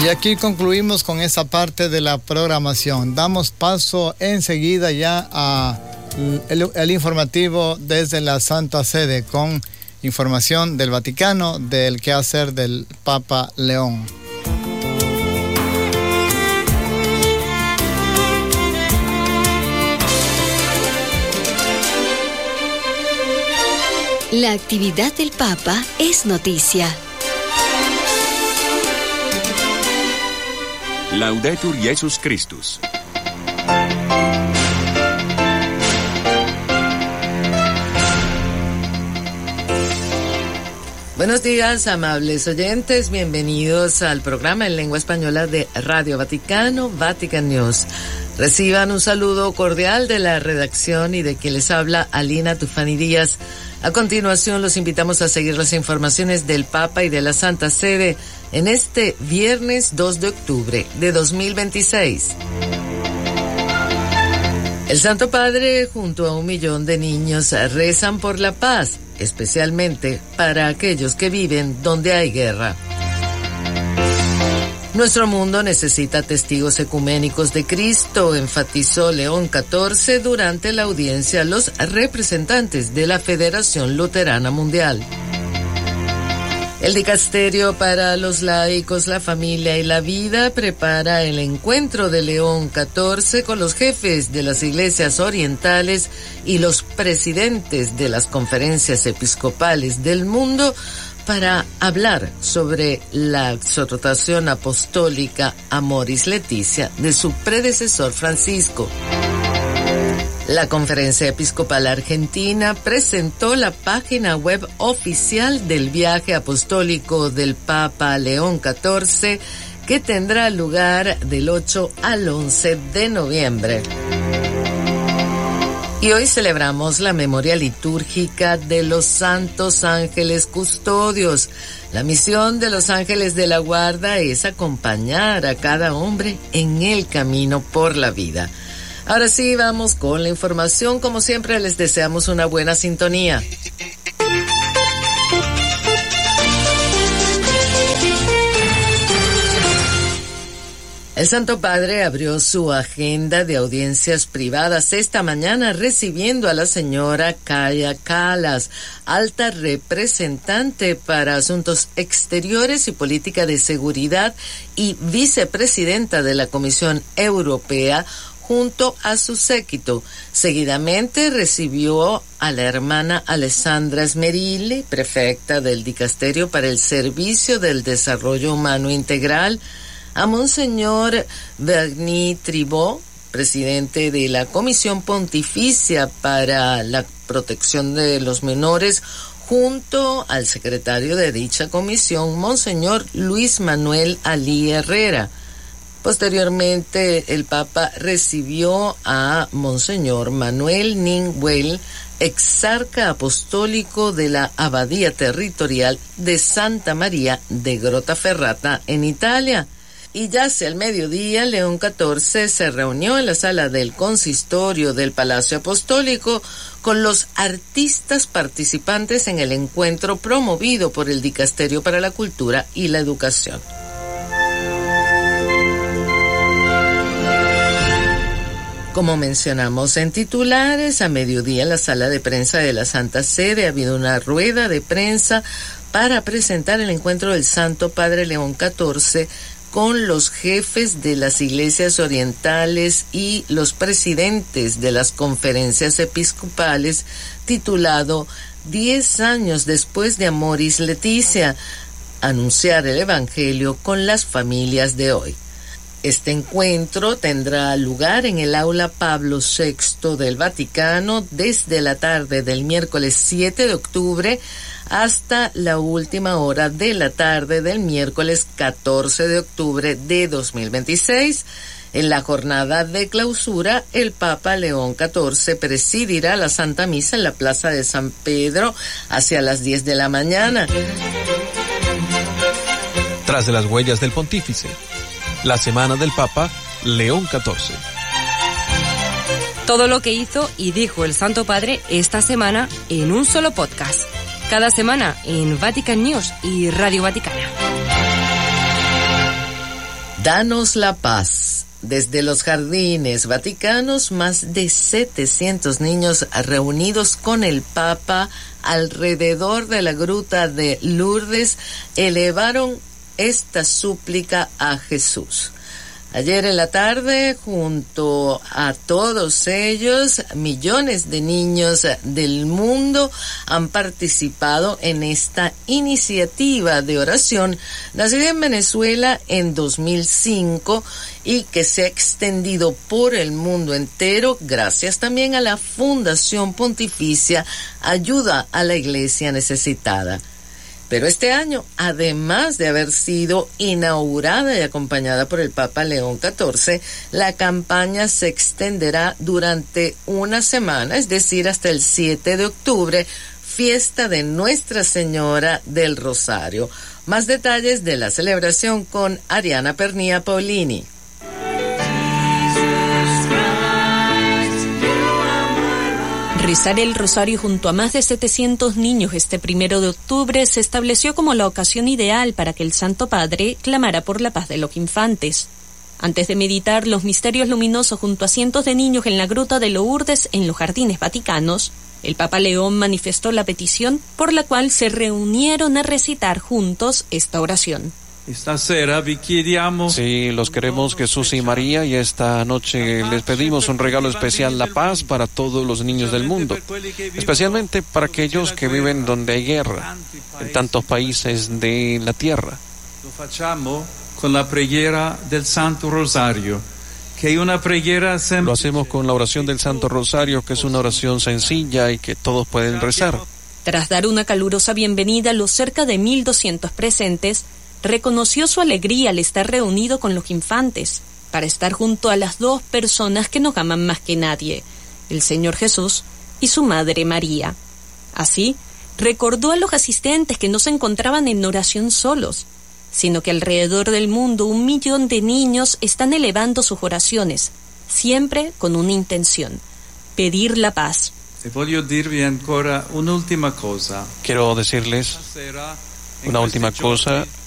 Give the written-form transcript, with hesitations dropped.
Y aquí concluimos con esta parte de la programación. Damos paso enseguida ya a el informativo desde la Santa Sede con información del Vaticano del quehacer del Papa León. La actividad del Papa es noticia. Laudetur Jesus Christus. Buenos días, amables oyentes. Bienvenidos al programa en lengua española de Radio Vaticano, Vatican News. Reciban un saludo cordial de la redacción y de quien les habla, Alina Tufani Díaz. A continuación, los invitamos a seguir las informaciones del Papa y de la Santa Sede en este viernes 2 de octubre de 2026. El Santo Padre junto a 1 millón de niños rezan por la paz, especialmente para aquellos que viven donde hay guerra. Nuestro mundo necesita testigos ecuménicos de Cristo, enfatizó León XIV durante la audiencia a los representantes de la Federación Luterana Mundial. El Dicasterio para los Laicos, la Familia y la Vida prepara el encuentro de León XIV con los jefes de las iglesias orientales y los presidentes de las conferencias episcopales del mundo para hablar sobre la exhortación apostólica Amoris Laetitia de su predecesor Francisco. La Conferencia Episcopal Argentina presentó la página web oficial del viaje apostólico del Papa León XIV, que tendrá lugar del 8 al 11 de noviembre. Y hoy celebramos la memoria litúrgica de los santos ángeles custodios. La misión de los ángeles de la guarda es acompañar a cada hombre en el camino por la vida. Ahora sí, vamos con la información. Como siempre, les deseamos una buena sintonía. El Santo Padre abrió su agenda de audiencias privadas esta mañana recibiendo a la señora Kaja Kallas, alta representante para asuntos exteriores y política de seguridad y vicepresidenta de la Comisión Europea, junto a su séquito. Seguidamente recibió a la hermana Alessandra Smerilli, prefecta del Dicasterio para el Servicio del Desarrollo Humano Integral, a Monseñor Bernie Tribot, presidente de la Comisión Pontificia para la Protección de los Menores, junto al secretario de dicha comisión, Monseñor Luis Manuel Alí Herrera. Posteriormente, el Papa recibió a Monseñor Manuel Ninguel, exarca apostólico de la Abadía Territorial de Santa María de Grottaferrata en Italia. Y ya hacia el mediodía, León XIV se reunió en la sala del consistorio del Palacio Apostólico con los artistas participantes en el encuentro promovido por el Dicasterio para la Cultura y la Educación. Como mencionamos en titulares, a mediodía en la sala de prensa de la Santa Sede ha habido una rueda de prensa para presentar el encuentro del Santo Padre León XIV con los jefes de las iglesias orientales y los presidentes de las conferencias episcopales, titulado 10 años después de Amoris Laetitia, anunciar el Evangelio con las familias de hoy. Este encuentro tendrá lugar en el aula Pablo VI del Vaticano desde la tarde del miércoles 7 de octubre hasta la última hora de la tarde del miércoles 14 de octubre de 2026. En la jornada de clausura, el Papa León XIV presidirá la Santa Misa en la Plaza de San Pedro hacia las 10 de la mañana. Tras de las huellas del Pontífice, la Semana del Papa León XIV. Todo lo que hizo y dijo el Santo Padre esta semana en un solo podcast. Cada semana en Vatican News y Radio Vaticana. Danos la paz. Desde los jardines vaticanos, más de 700 niños reunidos con el Papa alrededor de la gruta de Lourdes elevaron esta súplica a Jesús. Ayer en la tarde, junto a todos ellos, millones de niños del mundo han participado en esta iniciativa de oración nacida en Venezuela en 2005 y que se ha extendido por el mundo entero gracias también a la Fundación Pontificia Ayuda a la Iglesia Necesitada. Pero este año, además de haber sido inaugurada y acompañada por el Papa León XIV, la campaña se extenderá durante una semana, es decir, hasta el 7 de octubre, fiesta de Nuestra Señora del Rosario. Más detalles de la celebración con Ariana Pernía Paulini. Rezar el rosario junto a más de 700 niños este 1 de octubre se estableció como la ocasión ideal para que el Santo Padre clamara por la paz de los infantes. Antes de meditar los misterios luminosos junto a cientos de niños en la gruta de Lourdes en los jardines vaticanos, el Papa León manifestó la petición por la cual se reunieron a recitar juntos esta oración. Sí, los queremos Jesús y María, y esta noche les pedimos un regalo especial, la paz para todos los niños del mundo, especialmente para aquellos que viven donde hay guerra, en tantos países de la tierra. Lo facciamo con la preghiera del Santo Rosario, que es una preghiera semplice. Lo hacemos con la oración del Santo Rosario, que es una oración sencilla y que todos pueden rezar. Tras dar una calurosa bienvenida a los cerca de 1.200 presentes, reconoció su alegría al estar reunido con los infantes, para estar junto a las dos personas que nos aman más que nadie, el Señor Jesús y su Madre María. Así, recordó a los asistentes que no se encontraban en oración solos, sino que alrededor del mundo 1 millón de niños están elevando sus oraciones, siempre con una intención: pedir la paz. Quiero decirles una última cosa.